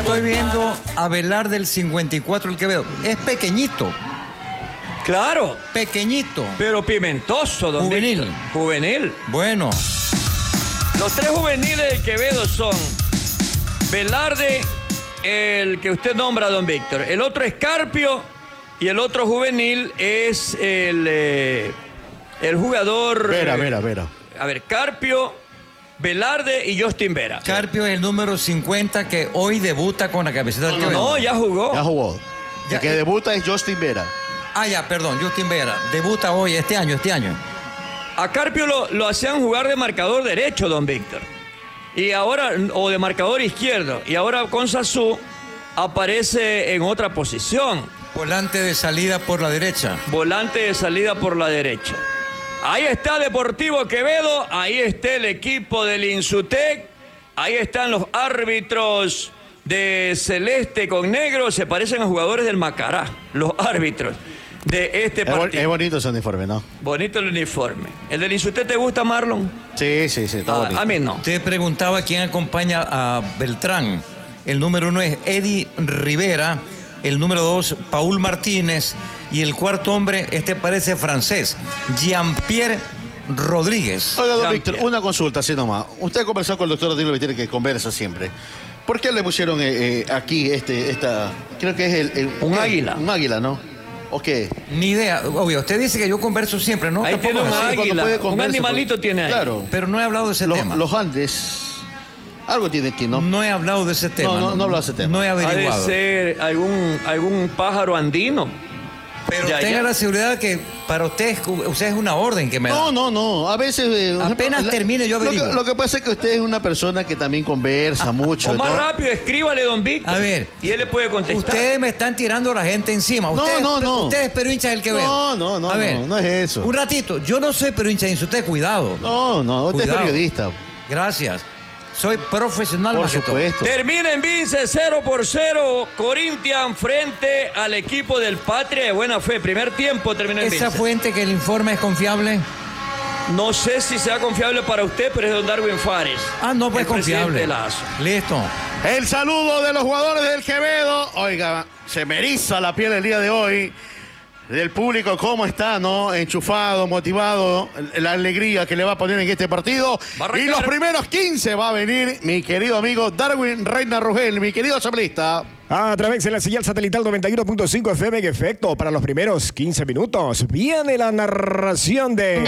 Estoy viendo a Velar del 54 el Quevedo. Es pequeñito. Claro. Pequeñito. Pero pimentoso, don Juvenil. Víctor. Juvenil. Bueno. Los tres juveniles del Quevedo son Velarde, el que usted nombra, don Víctor. El otro es Carpio y el otro juvenil es el jugador... Vera. A ver, Carpio, Velarde y Justin Vera. Carpio es el número 50 que hoy debuta con la camiseta del Quevedo. No, ya jugó. Ya jugó. Ya, El que debuta es Justin Vera. Ah, ya, perdón, Justin Vera. Debuta hoy, este año. A Carpio lo hacían jugar de marcador derecho, don Víctor. Y ahora, o de marcador izquierdo. Y ahora con Sasú aparece en otra posición. Volante de salida por la derecha. Volante de salida por la derecha. Ahí está Deportivo Quevedo, ahí está el equipo del Insutec, ahí están los árbitros de celeste con negro, se parecen a jugadores del Macará, los árbitros de este partido. Es bonito ese uniforme, ¿no? Bonito el uniforme. ¿El del Insutec te gusta, Marlon? Sí, está bonito. A mí no. Usted preguntaba quién acompaña a Beltrán. El número 1 es Eddie Rivera, el número 2, Paul Martínez, y el cuarto hombre, parece francés, Jean-Pierre Rodríguez. Oiga, don Víctor, una consulta así nomás. Usted conversó con el doctor Danilo Viteri, que conversa siempre. ¿Por qué le pusieron aquí creo que es un águila? Un águila, ¿no? ¿O qué? Ni idea. Obvio, usted dice que yo converso siempre, ¿no? Ahí Tampoco tiene un así. águila, un conversa, animalito tiene ahí. Claro. Pero no he hablado de ese tema. Los Andes. Algo tiene aquí, ¿no? No he hablado de ese tema. No he hablado de ese tema. No he Ha averiguado. de ser algún pájaro andino. Pero Ya, tenga ya. la seguridad que para usted es una orden que me da. No. A veces... Apenas termine yo averiguo. Lo que pasa es que usted es una persona que también conversa mucho. O más ¿no? rápido, escríbale, don Víctor. A ver. Y él le puede contestar. Ustedes me están tirando a la gente encima. Ustedes, No. Ustedes pero hinchas del Quevedo. No, A ver, no es eso. Un ratito. Yo no soy pero hincha de usted, cuidado. No, usted es Cuidado. periodista. Gracias. Soy profesional Por más que todo. supuesto. Termina en Vince 0-0. Corinthians frente al equipo del Patria de Buena Fe. Primer tiempo termina en ¿Esa Vince. fuente que el informe es confiable? No sé si sea confiable para usted, pero es don Darwin Fares. Ah, no, pues el presidente confiable. de la ASO. Listo. El saludo de los jugadores del Quevedo. Oiga, se me eriza la piel el día de hoy. Del público, cómo está, ¿no? Enchufado, motivado, la alegría que le va a poner en este partido. Y los primeros 15 va a venir mi querido amigo Darwin Reina Rugel, mi querido asambleísta. A través de la señal satelital 91.5 FM, en efecto, para los primeros 15 minutos viene la narración de...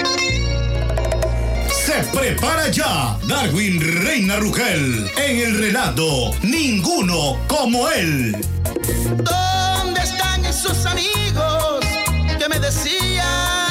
Se prepara ya Darwin Reina Rugel en el relato Ninguno como él. ¿Dónde están esos amigos que me decían?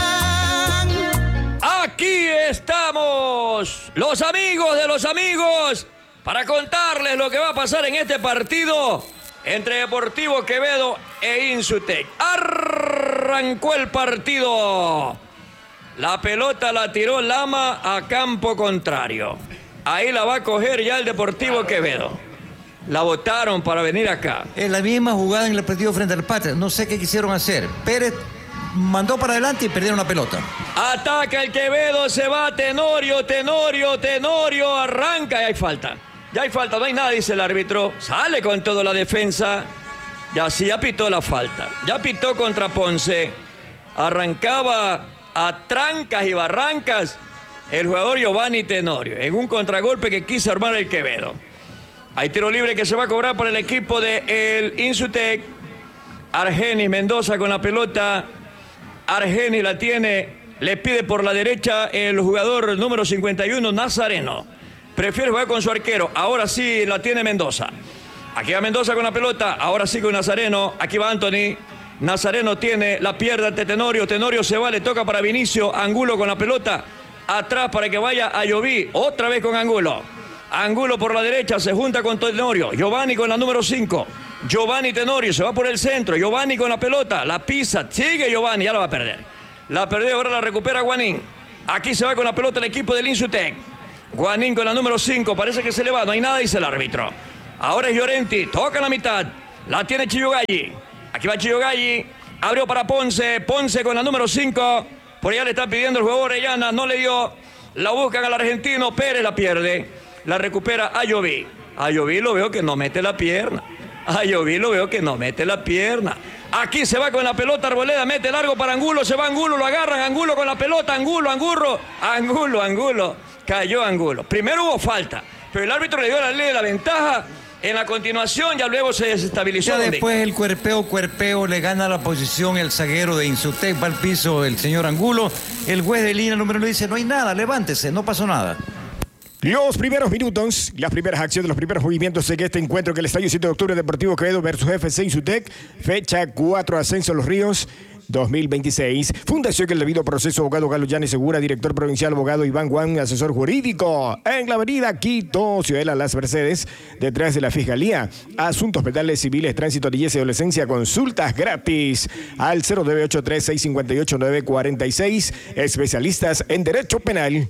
Aquí estamos, los amigos de los amigos, para contarles lo que va a pasar en este partido entre Deportivo Quevedo e Insutec. Arrancó el partido. La pelota la tiró Lama a campo contrario. Ahí la va a coger ya el Deportivo Quevedo. La botaron para venir acá. Es la misma jugada en el partido frente al Patria. No sé qué quisieron hacer. Pérez mandó para adelante y perdieron la pelota. Ataca el Quevedo, se va Tenorio, arranca y hay falta. Ya hay falta, no hay nada, dice el árbitro. Sale con toda la defensa. Ya pitó la falta. Ya pitó contra Ponce. Arrancaba a trancas y barrancas el jugador Giovanni Tenorio en un contragolpe que quiso armar el Quevedo. Hay tiro libre que se va a cobrar por el equipo del Insutec. Argenis Mendoza con la pelota. Argenis la tiene, le pide por la derecha el jugador número 51, Nazareno. Prefiere jugar con su arquero. Ahora sí la tiene Mendoza. Aquí va Mendoza con la pelota. Ahora sí con Nazareno. Aquí va Anthony. Nazareno tiene la pierde ante Tenorio. Tenorio se va, le toca para Vinicio. Angulo con la pelota. Atrás para que vaya a Lloví. Otra vez con Angulo. Angulo por la derecha, se junta con Tenorio. Giovanni con la número 5. Giovanni Tenorio, se va por el centro. Giovanni con la pelota, la pisa. Sigue Giovanni, ya la va a perder. La perdió, ahora la recupera Guanín. Aquí se va con la pelota el equipo del Insutec. Guanín con la número 5, parece que se le va. No hay nada, dice el árbitro. Ahora es Llorenti, toca la mitad. La tiene Chillogalli. Aquí va Chillogalli. Abrió para Ponce. Ponce con la número 5. Por allá le está pidiendo el jugador Orellana. No le dio. La buscan al argentino. Pérez la pierde. La recupera a Lloví. A Lloví lo veo que no mete la pierna. A Lloví lo veo que no mete la pierna. Aquí se va con la pelota Arboleda, mete largo para Angulo, se va Angulo, lo agarran, Angulo con la pelota, Angulo. Cayó Angulo. Primero hubo falta, pero el árbitro le dio la ley de la ventaja. En la continuación ya luego se desestabilizó. Ya después el cuerpeo, le gana la posición el zaguero de Insutec, va al piso el señor Angulo. El juez de línea número 1 dice, no hay nada, levántese, no pasó nada. Los primeros minutos, las primeras acciones, los primeros movimientos de este encuentro que el Estadio 7 de Octubre Deportivo Quevedo versus FC Insutec, fecha 4, Ascenso Los Ríos 2026. Fundación que el debido proceso, abogado Galo Llanes Segura, director provincial, abogado Iván Juan, asesor jurídico, en la avenida Quito, Ciudadela Las Mercedes, detrás de la Fiscalía. Asuntos penales, civiles, tránsito, niñez y adolescencia, consultas gratis al 0983-658-946, especialistas en Derecho Penal.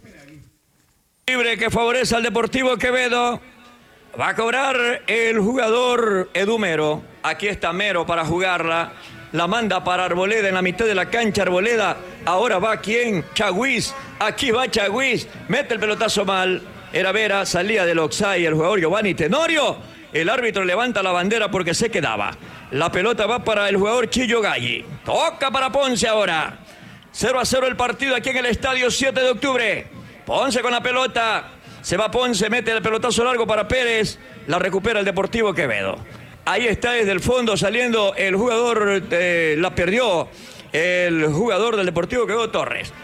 Libre que favorece al Deportivo Quevedo. Va a cobrar el jugador Edumero. Aquí está Mero para jugarla. La manda para Arboleda en la mitad de la cancha. Arboleda. Ahora va ¿quién? Chagüís. Aquí va Chagüís. Mete el pelotazo mal. Era Vera. Salía del offside el jugador Giovanni Tenorio. El árbitro levanta la bandera porque se quedaba. La pelota va para el jugador Chillo Galli. Toca para Ponce ahora. 0-0 el partido aquí en el Estadio 7 de Octubre. Ponce con la pelota. Se va Ponce, mete el pelotazo largo para Pérez. La recupera el Deportivo Quevedo. Ahí está desde el fondo saliendo el jugador. La perdió el jugador del Deportivo Quevedo, Torres.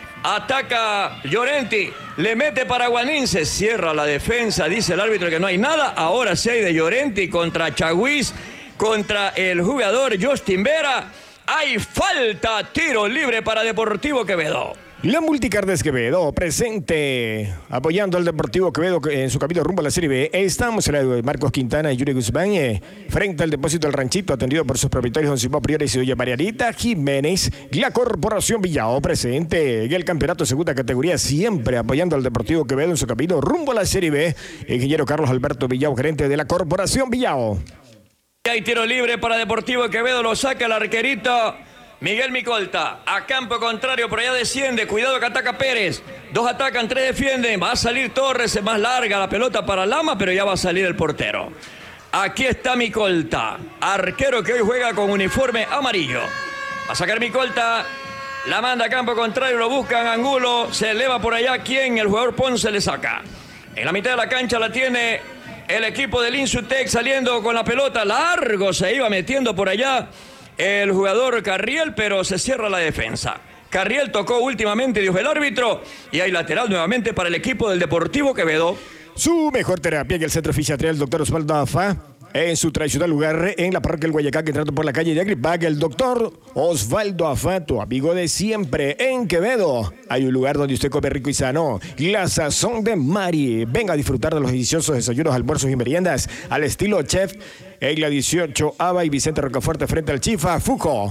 Ataca Llorenti. Le mete para Guanín. Se cierra la defensa. Dice el árbitro que no hay nada. Ahora sí hay de Llorenti contra Chagüís. Contra el jugador Justin Vera. Hay falta. Tiro libre para Deportivo Quevedo. La Multicardes Quevedo presente, apoyando al Deportivo Quevedo en su camino rumbo a la Serie B. Estamos en la de Marcos Quintana y Yuri Guzmán, frente al depósito del Ranchito, atendido por sus propietarios Don Simón Priores y doña Marianita Jiménez. La Corporación Villao presente en el campeonato de segunda categoría, siempre apoyando al Deportivo Quevedo en su camino rumbo a la Serie B. Ingeniero Carlos Alberto Villao, gerente de la Corporación Villao. Hay tiro libre para Deportivo Quevedo, lo saca el arquerito Miguel Micolta, a campo contrario, por allá desciende, cuidado que ataca Pérez, 2 atacan, 3 defienden, va a salir Torres, es más larga la pelota para Lama, pero ya va a salir el portero. Aquí está Micolta, arquero que hoy juega con uniforme amarillo. Va a sacar Micolta, la manda a campo contrario, lo buscan Angulo, se eleva por allá, ¿quién? El jugador Ponce le saca. En la mitad de la cancha la tiene el equipo del Insutec saliendo con la pelota, largo se iba metiendo por allá el jugador Carriel, pero se cierra la defensa. Carriel tocó últimamente, dijo el árbitro, y hay lateral nuevamente para el equipo del Deportivo Quevedo. Su mejor terapia en el Centro Fisiatría del doctor Osvaldo Afa, en su tradicional lugar en la parroquia del Guayacán, entrando por la calle de Agripag, el doctor Osvaldo Afa, tu amigo de siempre en Quevedo. Hay un lugar donde usted come rico y sano, la sazón de Mari. Venga a disfrutar de los deliciosos desayunos, almuerzos y meriendas al estilo chef en la 18 Ava y Vicente Rocafuerte frente al Chifa Fuco.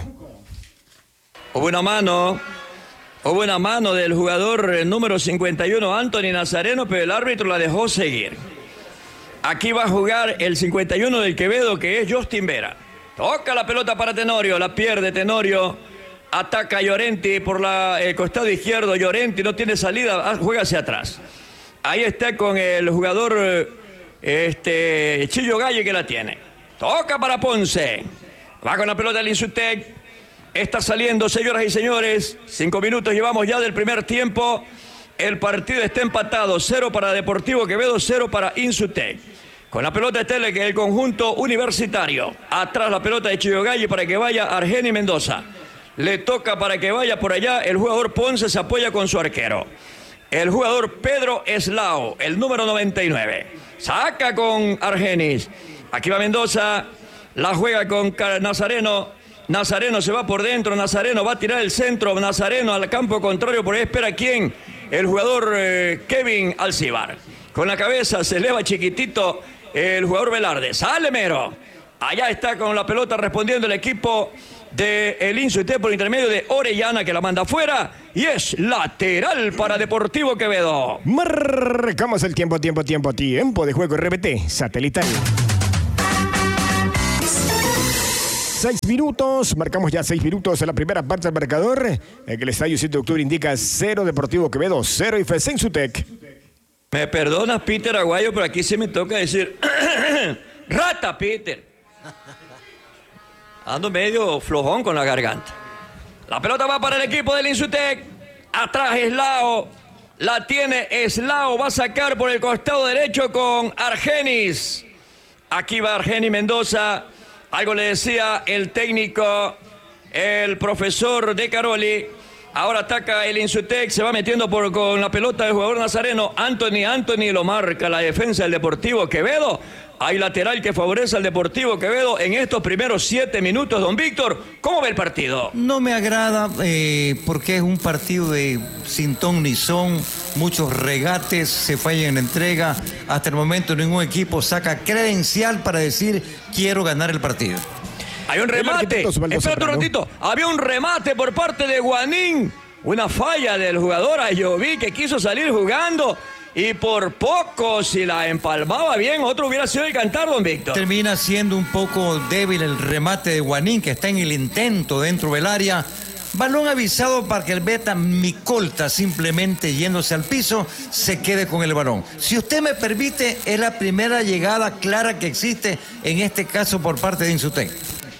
Hubo una mano del jugador número 51, Anthony Nazareno, pero el árbitro la dejó seguir. Aquí va a jugar el 51 del Quevedo, que es Justin Vera. Toca la pelota para Tenorio, la pierde Tenorio. Ataca Llorenti por el costado izquierdo. Llorenti no tiene salida, juega hacia atrás. Ahí está con el jugador Chillo Galli que la tiene. Toca para Ponce. Va con la pelota el Insutec. Está saliendo, señoras y señores. 5 minutos llevamos ya del primer tiempo. El partido está empatado. 0 para Deportivo Quevedo, 0 para Insutec. Con la pelota está el conjunto universitario. Atrás la pelota de Chillo Galli para que vaya Argeni Mendoza. Le toca para que vaya por allá. El jugador Ponce se apoya con su arquero. El jugador Pedro Eslao, el número 99. Saca con Argenis. Aquí va Mendoza. La juega con Nazareno. Nazareno se va por dentro. Nazareno va a tirar el centro. Nazareno al campo contrario. Por ahí espera quién. El jugador Kevin Alcibar. Con la cabeza se eleva chiquitito el jugador Velarde. Sale Mero. Allá está con la pelota respondiendo el equipo del Insutec por intermedio de Orellana, que la manda afuera. Y es lateral para Deportivo Quevedo. Marcamos el tiempo de juego RBT satelital. 6 minutos, marcamos ya 6 minutos en la primera parte del marcador. En el estadio 7 de octubre indica 0 Deportivo Quevedo, 0 FC Insutec. Me perdonas, Peter Aguayo, pero aquí se me toca decir Rata, Peter. Ando medio flojón con la garganta. La pelota va para el equipo del Insutec. Atrás Eslao. La tiene Eslao. Va a sacar por el costado derecho con Argenis. Aquí va Argenis Mendoza. Algo le decía el técnico, el profesor De Caroli. Ahora ataca el Insutec. Se va metiendo con la pelota del jugador nazareno. Anthony lo marca la defensa del Deportivo Quevedo. Hay lateral que favorece al Deportivo Quevedo en estos primeros 7 minutos. Don Víctor, ¿cómo ve el partido? No me agrada porque es un partido de sin ton ni son, muchos regates, se falla en entrega. Hasta el momento ningún equipo saca credencial para decir quiero ganar el partido. Hay un remate. Espérate un ratito. Había un remate por parte de Guanín. Una falla del jugador Ayoví que quiso salir jugando. Y por poco, si la empalmaba bien, otro hubiera sido el cantar, don Víctor. Termina siendo un poco débil el remate de Guanín, que está en el intento dentro del área. Balón avisado para que el beta Micolta, simplemente yéndose al piso, se quede con el balón. Si usted me permite, es la primera llegada clara que existe en este caso por parte de Insutec.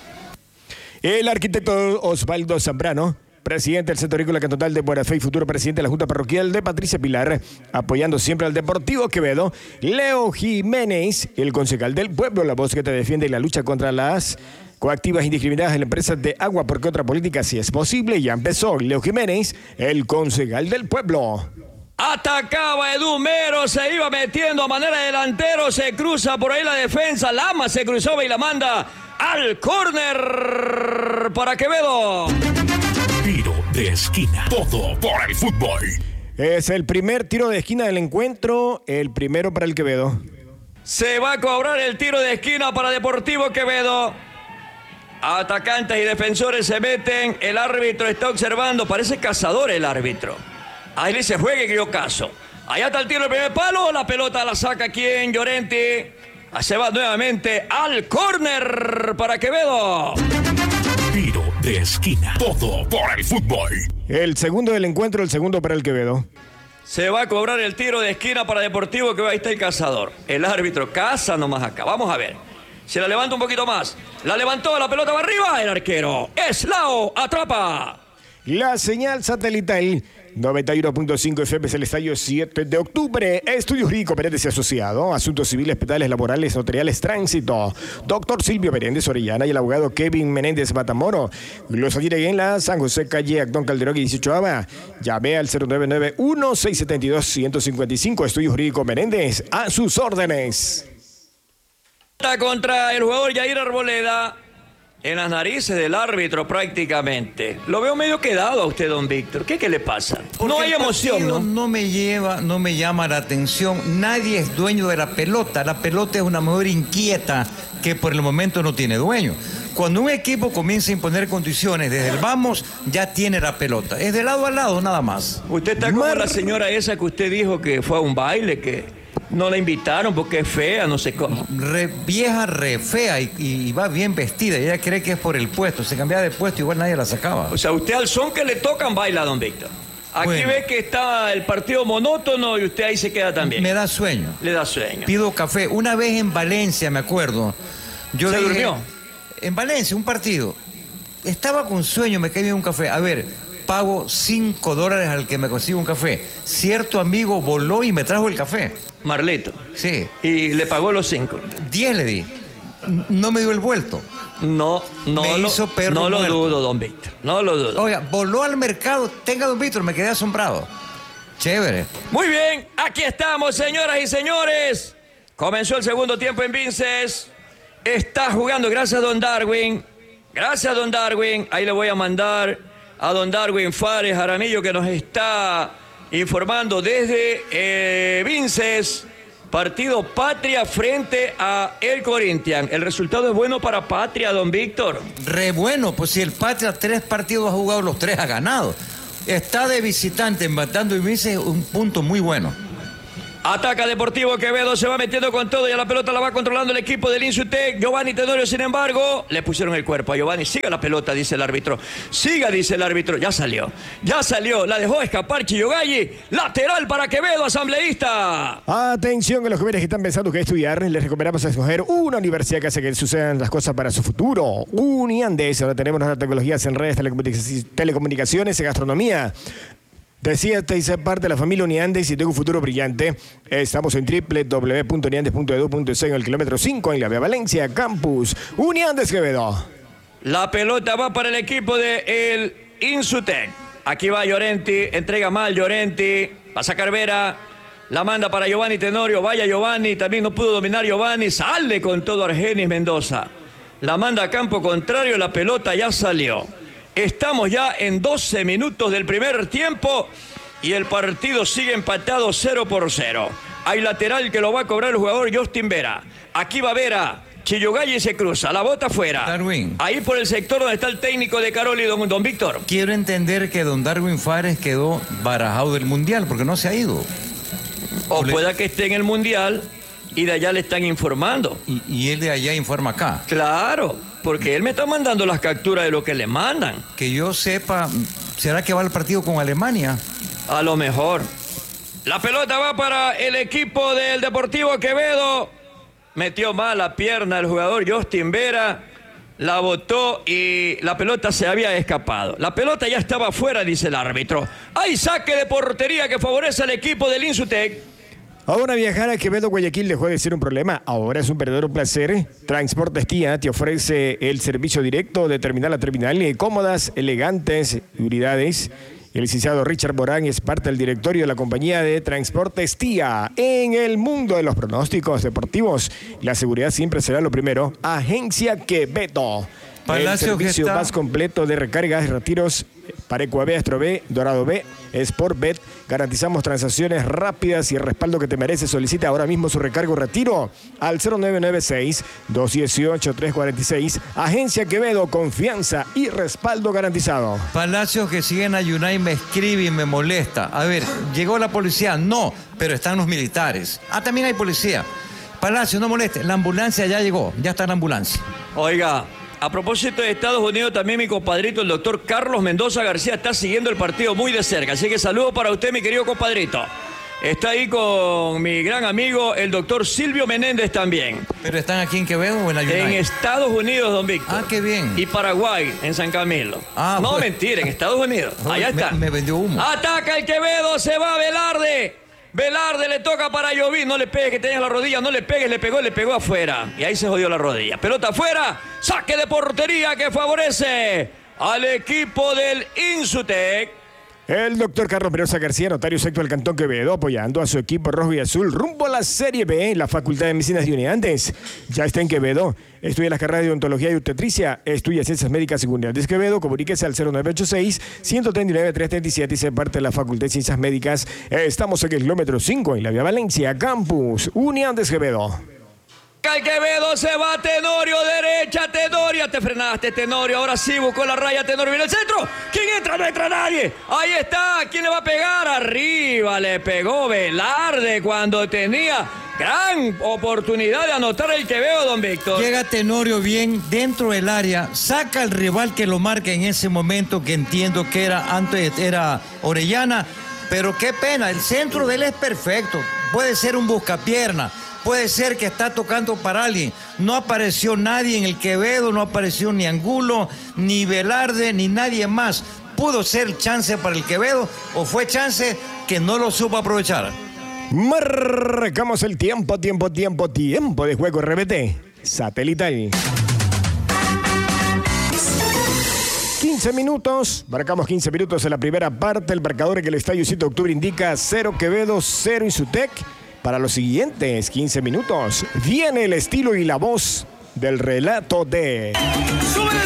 El arquitecto Osvaldo Zambrano, presidente del Centro Agrícola Cantonal de Buena Fe y futuro presidente de la Junta Parroquial de Patricia Pilar, apoyando siempre al Deportivo Quevedo. Leo Jiménez, el concejal del pueblo, la voz que te defiende en la lucha contra las coactivas indiscriminadas en la empresa de agua, porque otra política sí es posible. Ya empezó Leo Jiménez, el concejal del pueblo. Atacaba Edu Mero, se iba metiendo a manera de delantero, se cruza por ahí la defensa, Lama se cruzaba y la manda al córner para Quevedo. Tiro de esquina. Todo por el fútbol. Es el primer tiro de esquina del encuentro, el primero para el Quevedo. Se va a cobrar el tiro de esquina para Deportivo Quevedo. Atacantes y defensores se meten, el árbitro está observando, parece cazador el árbitro. Ahí le dice, juegue que yo caso. Allá está el tiro del primer palo, la pelota la saca ¿quién? Llorenti. Se va nuevamente al córner para Quevedo. Tiro de esquina. Todo por el fútbol. El segundo del encuentro, el segundo para el Quevedo. Se va a cobrar el tiro de esquina para Deportivo Quevedo. Ahí está el cazador. El árbitro caza nomás acá. Vamos a ver. Se la levanta un poquito más. La levantó, la pelota va arriba. El arquero Eslao atrapa. La señal satelital 91.5 FM es el estadio 7 de octubre. Estudio Jurídico Peréndez y Asociado. Asuntos civiles, penales, laborales, notariales, tránsito. Doctor Silvio Peréndez Orellana y el abogado Kevin Menéndez Matamoro. Los diré en la San José, calle Actón Calderón y 18ª. Llame al 099-1672-155. Estudio Jurídico Menéndez. A sus órdenes. Contra el jugador Yair Arboleda. En las narices del árbitro prácticamente. Lo veo medio quedado a usted, don Víctor. ¿Qué le pasa? Porque no hay emoción, ¿no? No me llama la atención. Nadie es dueño de la pelota. La pelota es una mujer inquieta que por el momento no tiene dueño. Cuando un equipo comienza a imponer condiciones, desde el vamos, ya tiene la pelota. Es de lado a lado, nada más. Usted está como la señora esa que usted dijo que fue a un baile, que no la invitaron porque es fea, no sé cómo. Vieja, re fea y va bien vestida. Ella cree que es por el puesto. Se cambiaba de puesto, igual nadie la sacaba. O sea, usted al son que le tocan baila, don Víctor. Aquí bueno, ve que está el partido monótono y usted ahí se queda también. Me da sueño. Le da sueño. Pido café. Una vez en Valencia, me acuerdo. Yo ¿Se dije, durmió? En Valencia, un partido. Estaba con sueño, me caí en un café. A ver, pago $5 al que me consiga un café. Cierto amigo voló y me trajo el café. Marlito. Sí. Y le pagó los 5. 10 le di. No me dio el vuelto. No lo dudo, don Víctor. No lo dudo. Oiga, voló al mercado. Tenga, don Víctor, me quedé asombrado. Chévere. Muy bien, aquí estamos, señoras y señores. Comenzó el segundo tiempo en Vinces. Está jugando, gracias, don Darwin. Gracias, don Darwin. Ahí le voy a mandar a don Darwin Fares Jaramillo, que nos está informando desde Vinces. Partido Patria frente a el Corinthians. El resultado es bueno para Patria, don Víctor. Re bueno, pues si el Patria 3 partidos ha jugado, los 3 ha ganado. Está de visitante empatando y Vinces un punto muy bueno. Ataca Deportivo Quevedo, se va metiendo con todo y a la pelota la va controlando el equipo del Insutec. Giovanni Tenorio, sin embargo, le pusieron el cuerpo a Giovanni. Siga la pelota, dice el árbitro. Siga, dice el árbitro. Ya salió. La dejó escapar Chillogalli. Lateral para Quevedo, asambleísta. Atención a los jóvenes que están pensando que estudiar. Les recomendamos escoger una universidad que hace que sucedan las cosas para su futuro. Uniandes, ahora tenemos las tecnologías en redes, telecomunicaciones y gastronomía. Decíate y ser parte de la familia Uniandes y tengo un futuro brillante. Estamos en www.uniandes.edu.es en el kilómetro 5 en la Vía Valencia, Campus Uniandes Quevedo. La pelota va para el equipo del Insutec. Aquí va Llorenti, entrega mal Llorenti, va a sacar Vera, la manda para Giovanni Tenorio, vaya Giovanni, también no pudo dominar Giovanni, sale con todo Argenis Mendoza. La manda a campo contrario, la pelota ya salió. Estamos ya en 12 minutos del primer tiempo y el partido sigue empatado 0-0. Hay lateral que lo va a cobrar el jugador Justin Vera. Aquí va Vera. Chillogalli se cruza, la bota afuera. Darwin. Ahí por el sector donde está el técnico de Caroli, don Víctor. Quiero entender que don Darwin Fares quedó barajado del Mundial porque no se ha ido. O pueda que esté en el Mundial y de allá le están informando. Y él de allá informa acá. Claro, porque él me está mandando las capturas de lo que le mandan. Que yo sepa, ¿será que va al partido con Alemania? A lo mejor. La pelota va para el equipo del Deportivo Quevedo. Metió mal la pierna el jugador Justin Vera. La botó y la pelota se había escapado. La pelota ya estaba afuera, dice el árbitro. Hay saque de portería que favorece al equipo del Insutec. Ahora viajar a Quevedo, Guayaquil dejó de ser un problema. Ahora es un verdadero placer. Transportes Tía te ofrece el servicio directo de terminal a terminal. Cómodas, elegantes unidades. El licenciado Richard Morán es parte del directorio de la compañía de Transportes Tía. En el mundo de los pronósticos deportivos, la seguridad siempre será lo primero. Agencia Quevedo. Palacio, el servicio más completo de recargas y retiros para Ecuabé, Astro B, Dorado B, Sportbet. Garantizamos transacciones rápidas y el respaldo que te mereces. Solicita ahora mismo su recargo retiro al 0996-218-346. Agencia Quevedo, confianza y respaldo garantizado. Palacios que siguen a Yunay me escribe y me molesta. A ver, ¿llegó la policía? No, pero están los militares. También hay policía. Palacio, no moleste, la ambulancia ya llegó, ya está la ambulancia. Oiga, a propósito de Estados Unidos, también mi compadrito, el doctor Carlos Mendoza García, está siguiendo el partido muy de cerca. Así que saludo para usted, mi querido compadrito. Está ahí con mi gran amigo, el doctor Silvio Menéndez también. ¿Pero están aquí en Quevedo o en la United? En Estados Unidos, don Víctor. Qué bien. Y Paraguay, en San Camilo. No, pues, mentira, en Estados Unidos. Allá está. Me vendió humo. Ataca el Quevedo, se va Velarde. Velarde le toca para Llovín, no le pegue, que tenga la rodilla, no le pegue, le pegó afuera. Y ahí se jodió la rodilla. Pelota afuera, saque de portería que favorece al equipo del Insutec. El doctor Carlos Mendoza García, notario secto del Cantón Quevedo, apoyando a su equipo rojo y azul rumbo a la Serie B en la Facultad de Medicinas de Uniandes. Ya está en Quevedo. Estudia las carreras de odontología y obstetricia. Estudia ciencias médicas y Uniandes Quevedo. Comuníquese al 0986-139-337 y se parte de la Facultad de Ciencias Médicas. Estamos en el kilómetro 5 en la Vía Valencia, Campus Uniandes Quevedo. El Quevedo se va, Tenorio, derecha, Tenorio, te frenaste, Tenorio, ahora sí buscó la raya, Tenorio viene el centro, ¿quién entra? No entra nadie, ahí está, ¿quién le va a pegar? Arriba le pegó Velarde cuando tenía gran oportunidad de anotar el Quevedo, don Víctor. Llega Tenorio bien dentro del área, saca al rival que lo marca en ese momento, que entiendo que antes era Orellana, pero qué pena, el centro de él es perfecto, puede ser un buscapierna. Puede ser que está tocando para alguien. No apareció nadie en el Quevedo, no apareció ni Angulo, ni Velarde, ni nadie más. ¿Pudo ser chance para el Quevedo o fue chance que no lo supo aprovechar? Marcamos el tiempo de juego RBT satelital. 15 minutos, marcamos 15 minutos en la primera parte. El marcador en el Estadio 7 de Octubre indica 0 Quevedo, 0 Insutec. Para los siguientes 15 minutos, viene el estilo y la voz del relato de... ¡Súbele!